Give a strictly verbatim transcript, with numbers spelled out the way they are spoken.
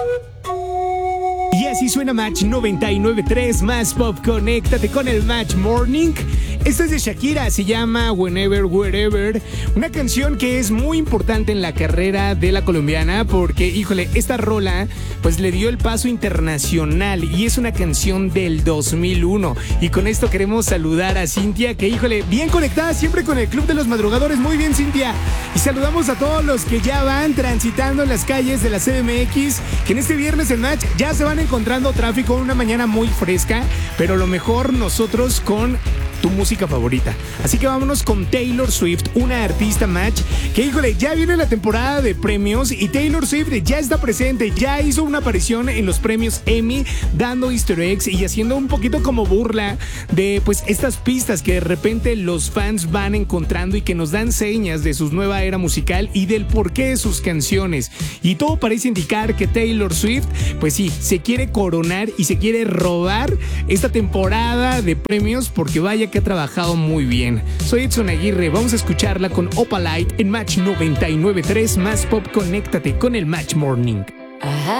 Y así suena Match noventa y nueve punto tres, Más Pop. Conéctate con el Match Morning. Esta es de Shakira, se llama Whenever, Wherever. Una canción que es muy importante en la carrera de la colombiana porque, híjole, esta rola pues le dio el paso internacional y es una canción del dos mil uno. Y con esto queremos saludar a Cintia, que, híjole, bien conectada siempre con el Club de los Madrugadores. Muy bien, Cintia. Y saludamos a todos los que ya van transitando en las calles de la C D M X, que en este viernes en Match ya se van encontrando tráfico, una mañana muy fresca, pero lo mejor nosotros con tu música favorita. Así que vámonos con Taylor Swift, una artista Match que, híjole, ya viene la temporada de premios y Taylor Swift ya está presente, ya hizo una aparición en los premios Emmy dando easter eggs y haciendo un poquito como burla de pues estas pistas que de repente los fans van encontrando y que nos dan señas de su nueva era musical y del porqué de sus canciones. Y todo parece indicar que Taylor Swift, pues sí, se quiere coronar y se quiere robar esta temporada de premios porque vaya que ha trabajado muy bien. Soy Edson Aguirre, vamos a escucharla con Opalite en Match noventa y nueve punto tres, Más Pop. Conéctate con el Match Morning. Ajá.